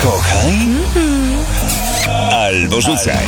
Kochaj albo rzucaj.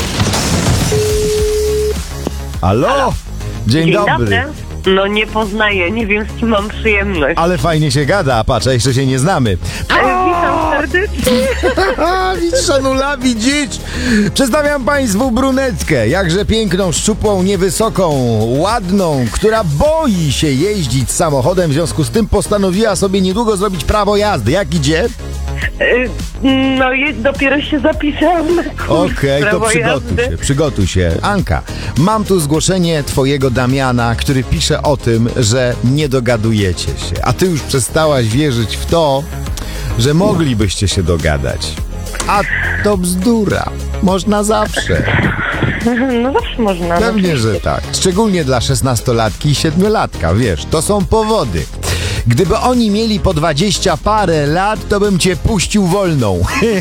Halo? Dzień dobry. No nie poznaję, nie wiem z kim mam przyjemność. Ale fajnie się gada, patrz, a jeszcze się nie znamy. Witam serdecznie. Widzisz, Anula, widzisz? Przedstawiam państwu brunetkę, jakże piękną, szczupłą, niewysoką, ładną, która boi się jeździć samochodem, w związku z tym postanowiła sobie niedługo zrobić prawo jazdy. Jak idzie? No dopiero się zapisałam na kurs Okej, to prawo jazdy. przygotuj się. Anka, mam tu zgłoszenie twojego Damiana, który pisze o tym, że nie dogadujecie się, a ty już przestałaś wierzyć w to, że moglibyście się dogadać. A to bzdura. Można zawsze. No zawsze można. Pewnie, że tak. Szczególnie dla 16-latki i 7-latka, wiesz, to są powody. Gdyby oni mieli po 20 parę lat, to bym cię puścił wolną.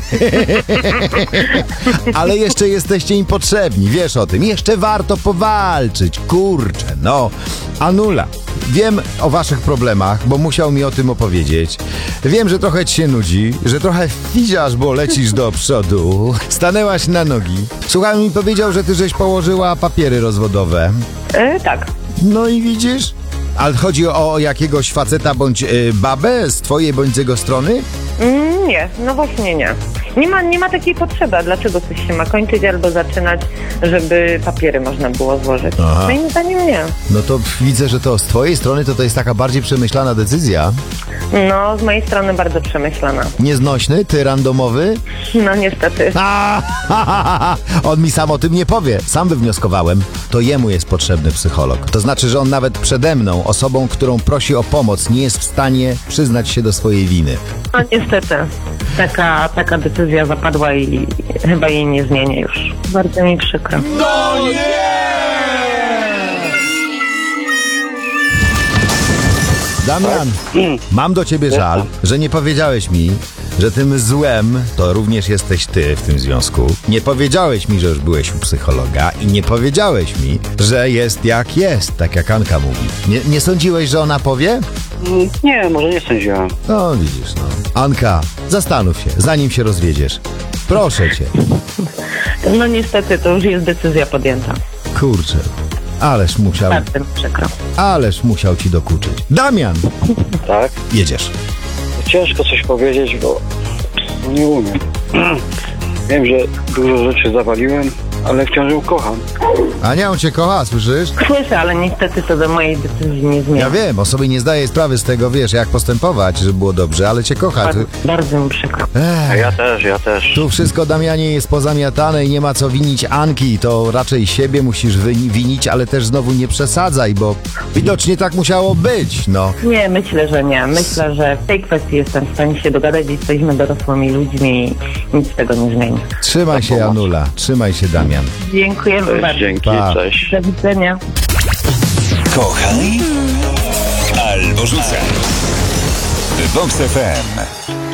Ale jeszcze jesteście im potrzebni, wiesz o tym. Jeszcze warto powalczyć, kurczę, no. Anula, wiem o waszych problemach, bo musiał mi o tym opowiedzieć. Wiem, że trochę ci się nudzi, że trochę fiziasz, bo lecisz do przodu. Stanęłaś na nogi. Słuchaj, mi powiedział, że ty żeś położyła papiery rozwodowe. Tak. No i widzisz? Ale chodzi o jakiegoś faceta bądź babę z twojej bądź z jego strony? Nie, no właśnie nie. Nie ma takiej potrzeby. Dlaczego coś się ma kończyć albo zaczynać, żeby papiery można było złożyć? Aha. Moim zdaniem nie. No to widzę, że to z twojej strony to jest taka bardziej przemyślana decyzja. No, z mojej strony bardzo przemyślana. Nieznośny, ty randomowy? No niestety. On mi sam o tym nie powie. Sam wywnioskowałem. To jemu jest potrzebny psycholog. To znaczy, że on nawet przede mną, osobą, którą prosi o pomoc, nie jest w stanie przyznać się do swojej winy. No niestety. Taka decyzja zapadła i chyba jej nie zmienię już. Bardzo mi przykro. No nie! Damian, mam do ciebie żal, że nie powiedziałeś mi, że tym złem to również jesteś ty w tym związku. Nie powiedziałeś mi, że już byłeś u psychologa i nie powiedziałeś mi, że jest, tak jak Anka mówi. Nie sądziłeś, że ona powie? Nie, może nie sądziłem. No widzisz, no. Anka, zastanów się, zanim się rozwiedziesz. Proszę cię. No niestety, to już jest decyzja podjęta. Kurczę, ależ musiał ci dokuczyć. Damian! Tak? Jedziesz. Ciężko coś powiedzieć, bo nie umiem. Wiem, że dużo rzeczy zawaliłem, ale wciąż ją kocham. Ania, on cię kocha, słyszysz? Słyszę, ale niestety to do mojej decyzji nie zmienia. Ja wiem, on sobie nie zdaje sprawy z tego, wiesz, jak postępować, żeby było dobrze, ale cię kocha. Bardzo mi przykro. A ja też. Tu wszystko, Damianie, jest pozamiatane i nie ma co winić Anki. To raczej siebie musisz winić, ale też znowu nie przesadzaj, bo widocznie tak musiało być, no. Nie, myślę, że nie. Myślę, że w tej kwestii jestem w stanie się dogadać. Jesteśmy dorosłymi ludźmi i nic tego nie zmieni. Trzymaj się, Anula. Trzymaj się, Damian. Dziękujemy bardzo. Dzięki, Pa. cześć. Do widzenia. Kochaj albo rzucaj. Vox FM.